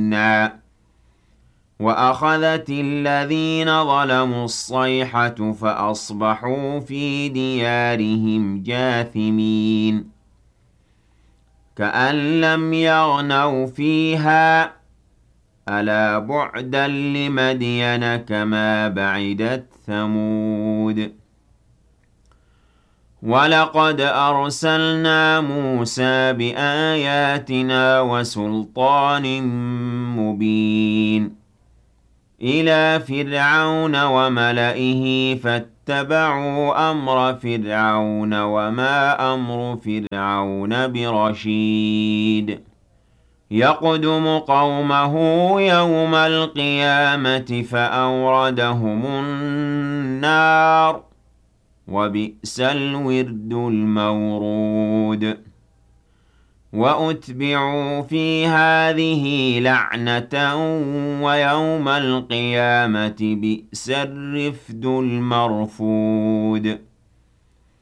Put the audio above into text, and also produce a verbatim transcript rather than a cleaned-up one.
منا وأخذت الذين ظلموا الصيحة فأصبحوا في ديارهم جاثمين كأن لم يغنوا فيها ألا بعدا لمدين كما بعدت ثمود ولقد أرسلنا موسى بآياتنا وسلطان مبين إلى فرعون وملئه فاتبعوا أمر فرعون وما أمر فرعون برشيد يقدم قومه يوم القيامة فأوردهم النار وبئس الورد المورود وأتبعوا في هذه لعنة ويوم القيامة بئس الرفد المرفود